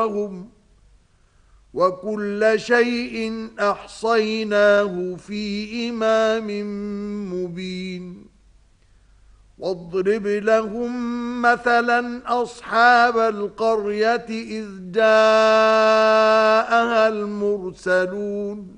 أجورهم وكل شيء أحصيناه في إمام مبين واضرب لهم مثلا أصحاب القرية إذ جاءها المرسلون